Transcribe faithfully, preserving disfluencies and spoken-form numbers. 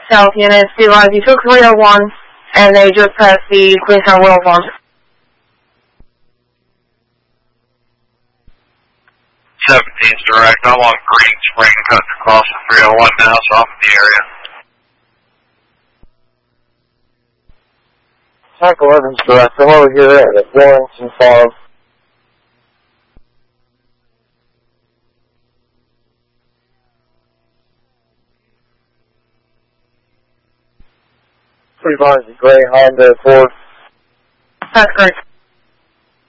South units, be advised you took three oh one, and they just passed the Queenstown Royal Farm. seventeen's direct. I'm on Green Spring, cutting across the three oh one now, so I'm in the area. Tank eleven's direct. I'm over here at Warrington Farm. Three miles of gray Honda Accord. That's correct.